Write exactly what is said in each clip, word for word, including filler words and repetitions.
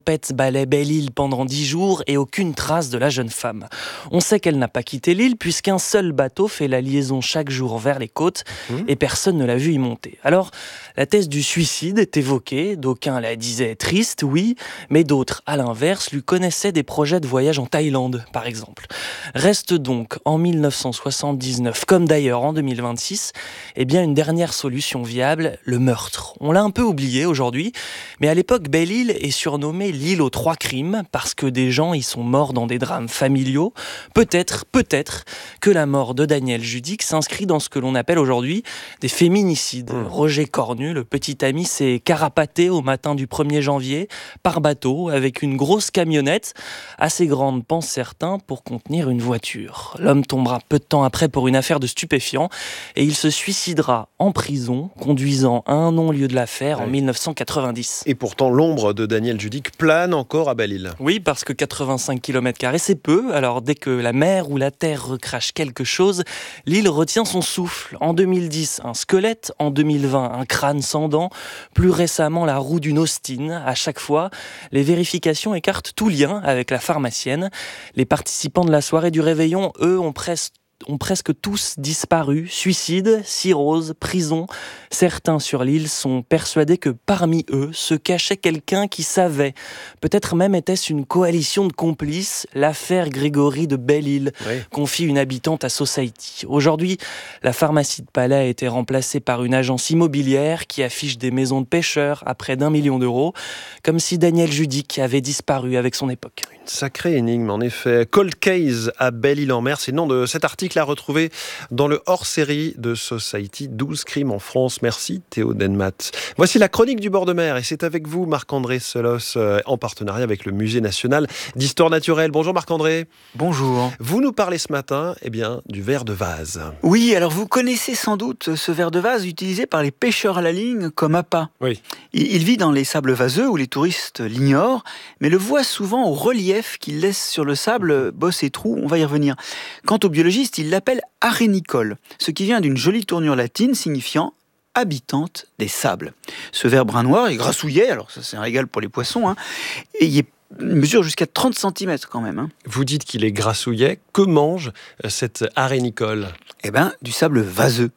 Tempête balaie Belle-Île pendant dix jours et aucune trace de la jeune femme. On sait qu'elle n'a pas quitté l'île puisqu'un seul bateau fait la liaison chaque jour vers les côtes mmh. et personne ne l'a vu y monter. Alors, la thèse du suicide est évoquée, d'aucuns la disaient triste, oui, mais d'autres, à l'inverse, lui connaissaient des projets de voyage en Thaïlande, par exemple. Reste donc, en dix-neuf cent soixante-dix-neuf, comme d'ailleurs en deux mille vingt-six, eh bien une dernière solution viable, le meurtre. On l'a un peu oublié aujourd'hui, mais à l'époque, Belle-Île est surnommée l'île aux trois crimes, parce que des gens y sont morts dans des drames familiaux. Peut-être, peut-être que la mort de Daniel Judic s'inscrit dans ce que l'on appelle aujourd'hui des féminicides. Mmh. Roger Cornu, le petit ami, s'est carapaté au matin du premier janvier, par bateau, avec une grosse camionnette, assez grande, pensent certains, pour contenir une voiture. L'homme tombera peu de temps après pour une affaire de stupéfiants, et il se suicidera en prison, conduisant à un non-lieu de l'affaire oui. en dix-neuf cent quatre-vingt-dix. Et pourtant, l'ombre de Daniel Judic plane encore à Belle-Île. Oui, parce que quatre-vingt-cinq kilomètres carrés, c'est peu. Alors dès que la mer ou la terre recrache quelque chose, l'île retient son souffle. En deux mille dix, un squelette. En deux mille vingt, un crâne sans dents. Plus récemment, la roue d'une Austin. À chaque fois, les vérifications écartent tout lien avec la pharmacienne. Les participants de la soirée du réveillon, eux, ont presque ont presque tous disparu. Suicide, cirrhose, prison. Certains sur l'île sont persuadés que parmi eux se cachait quelqu'un qui savait. Peut-être même était-ce une coalition de complices, l'affaire Grégory de Belle-Île, oui. confie une habitante à Society. Aujourd'hui, la pharmacie de Palais a été remplacée par une agence immobilière qui affiche des maisons de pêcheurs à près d'un million d'euros, comme si Daniel Judic avait disparu avec son époque. Une sacrée énigme, en effet. Cold Case à Belle-Île-en-Mer, c'est le nom de cet article à retrouver dans le hors-série de Society, douze crimes en France. Merci Théo Denmat. Voici la chronique du bord de mer et c'est avec vous Marc-André Selos en partenariat avec le Musée national d'histoire naturelle. Bonjour Marc-André. Bonjour. Vous nous parlez ce matin eh bien, du ver de vase. Oui, alors vous connaissez sans doute ce ver de vase utilisé par les pêcheurs à la ligne comme appât. Oui. Il, il vit dans les sables vaseux où les touristes l'ignorent, mais le voient souvent au relief qu'il laisse sur le sable, bosses et trous, on va y revenir. Quant aux biologistes, ils l'appellent arénicole, ce qui vient d'une jolie tournure latine signifiant habitante des sables. Ce ver brun noir est grassouillet, alors ça c'est un régal pour les poissons, hein, et il, est, il mesure jusqu'à trente centimètres quand même. Hein. Vous dites qu'il est grassouillet, que mange cet arénicole ? Eh bien, du sable vaseux.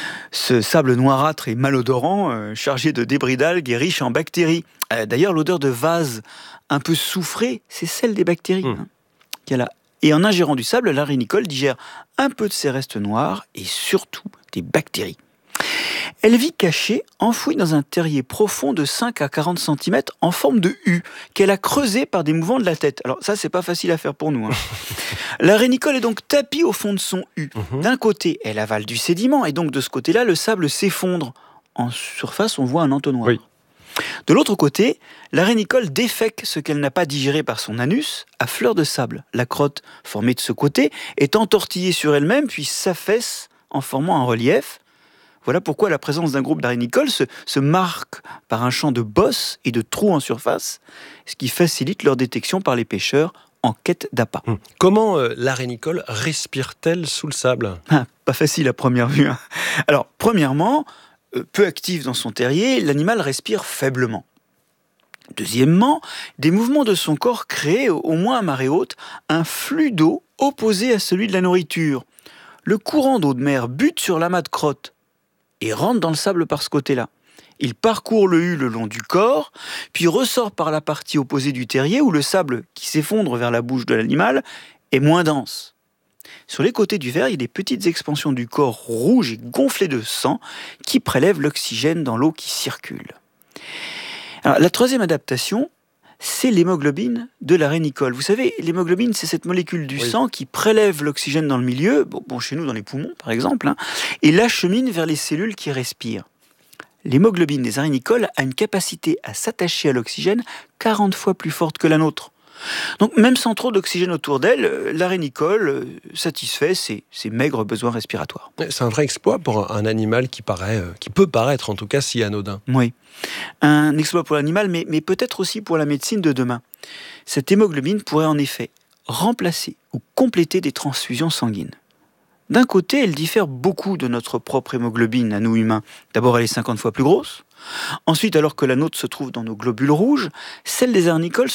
Ce sable noirâtre et malodorant, euh, chargé de débris d'algues et riche en bactéries. Euh, d'ailleurs, l'odeur de vase un peu soufrée, c'est celle des bactéries mmh. hein, qu'elle a. Et en ingérant du sable, l'arénicole digère un peu de ses restes noirs et surtout des bactéries. Elle vit cachée, enfouie dans un terrier profond de cinq à quarante centimètres en forme de U, qu'elle a creusé par des mouvements de la tête. Alors ça, c'est pas facile à faire pour nous. Hein. L'arénicole est donc tapie au fond de son U. Mmh. D'un côté, elle avale du sédiment, et donc de ce côté-là, le sable s'effondre. En surface, on voit un entonnoir. Oui. De l'autre côté, l'arénicole défèque ce qu'elle n'a pas digéré par son anus à fleur de sable. La crotte, formée de ce côté, est entortillée sur elle-même, puis s'affaisse en formant un relief. Voilà pourquoi la présence d'un groupe d'arénicoles se, se marque par un champ de bosses et de trous en surface, ce qui facilite leur détection par les pêcheurs en quête d'appât. Hum. Comment euh, l'arénicole respire-t-elle sous le sable ? ah, Pas facile à première vue. Hein. Alors, premièrement, euh, peu active dans son terrier, l'animal respire faiblement. Deuxièmement, des mouvements de son corps créent, au moins à marée haute, un flux d'eau opposé à celui de la nourriture. Le courant d'eau de mer bute sur l'amas de crottes et rentre dans le sable par ce côté-là. Il parcourt le U le long du corps, puis ressort par la partie opposée du terrier où le sable qui s'effondre vers la bouche de l'animal est moins dense. Sur les côtés du ver, il y a des petites expansions du corps rouges et gonflées de sang qui prélèvent l'oxygène dans l'eau qui circule. Alors, la troisième adaptation, c'est l'hémoglobine de l'arénicole. Vous savez, l'hémoglobine, c'est cette molécule du oui. sang qui prélève l'oxygène dans le milieu, bon, bon chez nous dans les poumons par exemple, hein, et l'achemine vers les cellules qui respirent. L'hémoglobine des arénicoles a une capacité à s'attacher à l'oxygène quarante fois plus forte que la nôtre. Donc même sans trop d'oxygène autour d'elle, l'arénicole satisfait ses, ses maigres besoins respiratoires. C'est un vrai exploit pour un animal qui, paraît, qui peut paraître en tout cas si anodin. Oui, un exploit pour l'animal, mais, mais peut-être aussi pour la médecine de demain. Cette hémoglobine pourrait en effet remplacer ou compléter des transfusions sanguines. D'un côté, elle diffère beaucoup de notre propre hémoglobine à nous humains. D'abord, elle est cinquante fois plus grosse. Ensuite, alors que la nôtre se trouve dans nos globules rouges, celle des arénicoles